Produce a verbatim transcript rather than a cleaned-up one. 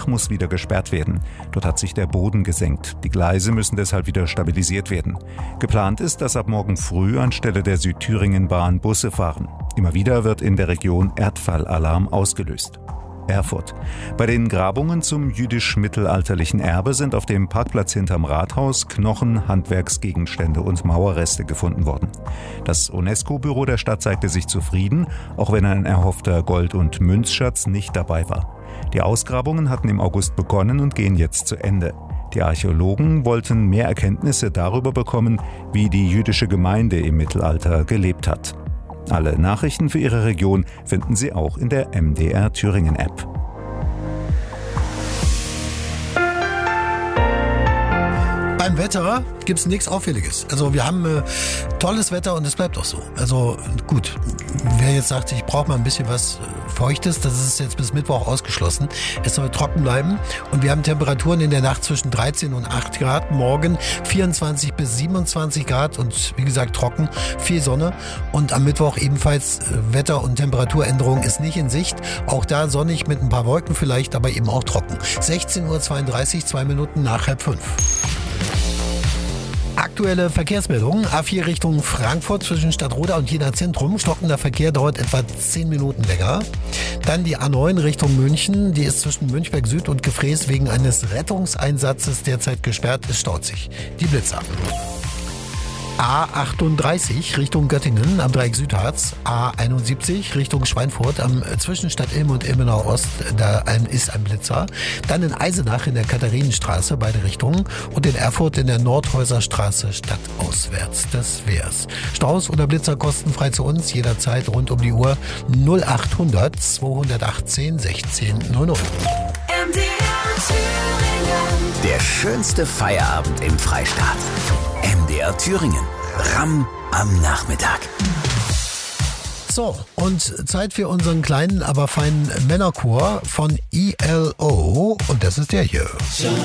Dach muss wieder gesperrt werden. Dort hat sich der Boden gesenkt. Die Gleise müssen deshalb wieder stabilisiert werden. Geplant ist, dass ab morgen früh anstelle der Südthüringen-Bahn Busse fahren. Immer wieder wird in der Region Erdfallalarm ausgelöst. Erfurt. Bei den Grabungen zum jüdisch-mittelalterlichen Erbe sind auf dem Parkplatz hinterm Rathaus Knochen, Handwerksgegenstände und Mauerreste gefunden worden. Das UNESCO-Büro der Stadt zeigte sich zufrieden, auch wenn ein erhoffter Gold- und Münzschatz nicht dabei war. Die Ausgrabungen hatten im August begonnen und gehen jetzt zu Ende. Die Archäologen wollten mehr Erkenntnisse darüber bekommen, wie die jüdische Gemeinde im Mittelalter gelebt hat. Alle Nachrichten für Ihre Region finden Sie auch in der M D R Thüringen App. Beim Wetter gibt es nichts Auffälliges. Also wir haben äh, tolles Wetter und es bleibt auch so. Also gut, wer jetzt sagt, ich brauche mal ein bisschen was äh, Feuchtes, das ist jetzt bis Mittwoch ausgeschlossen. Es soll trocken bleiben und wir haben Temperaturen in der Nacht zwischen dreizehn und acht Grad, morgen vierundzwanzig bis siebenundzwanzig Grad und wie gesagt trocken, viel Sonne und am Mittwoch ebenfalls äh, Wetter- und Temperaturänderung ist nicht in Sicht. Auch da sonnig mit ein paar Wolken vielleicht, aber eben auch trocken. sechzehn Uhr zweiunddreißig, zwei Minuten nach halb fünf. Aktuelle Verkehrsmeldungen. A vier Richtung Frankfurt zwischen Stadtroda und Jena Zentrum. Stockender Verkehr dauert etwa zehn Minuten länger. Dann die A neun Richtung München. Die ist zwischen Münchberg Süd und Gefrees wegen eines Rettungseinsatzes derzeit gesperrt. Es staut sich. Die Blitzer. A achtunddreißig Richtung Göttingen am Dreieck Südharz, A einundsiebzig Richtung Schweinfurt am Zwischenstadt Ilm und Ilmenau Ost, da ist ein Blitzer. Dann in Eisenach in der Katharinenstraße, beide Richtungen. Und in Erfurt in der Nordhäuserstraße stadtauswärts. Das wär's. Staus oder Blitzer kostenfrei zu uns, jederzeit rund um die Uhr null achthundert zweihundertachtzehn sechzehn null null. M D R Thüringen. Der schönste Feierabend im Freistaat. M D R Thüringen. Ram am Nachmittag. So, und Zeit für unseren kleinen, aber feinen Männerchor von E L O. Und das ist der hier.